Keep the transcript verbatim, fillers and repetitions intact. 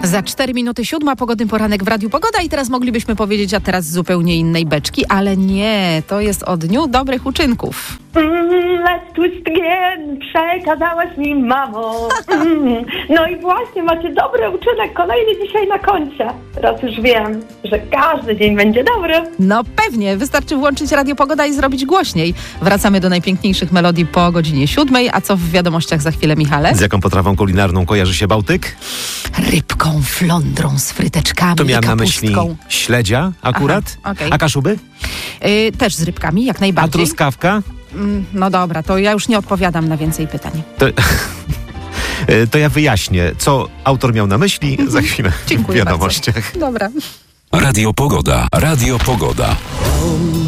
Za cztery minuty siódma, pogodny poranek w Radiu Pogoda i teraz moglibyśmy powiedzieć, a teraz z zupełnie innej beczki, ale nie, to jest o dniu dobrych uczynków. Mm, let's twist again, przekazałaś mi, mamo. Mm. No i właśnie, macie dobry uczynek, kolejny dzisiaj na koncie. Teraz już wiem, że każdy dzień będzie dobry. No pewnie, wystarczy włączyć Radio Pogoda i zrobić głośniej. Wracamy do najpiękniejszych melodii po godzinie siódmej, a co w wiadomościach za chwilę, Michale? Z jaką potrawą kulinarną kojarzy się Bałtyk? Rybką, flądrą z fryteczkami To i miałem na kapustką. myśli śledzia akurat. Aha, okej. A kaszuby? Yy, też z rybkami, jak A najbardziej. truskawka? Mm, no dobra, to ja już nie odpowiadam na więcej pytań. To, to ja wyjaśnię, co autor miał na myśli za chwilę w Dziękuję wiadomościach. bardzo. Dobra. Radio Pogoda. Radio Pogoda.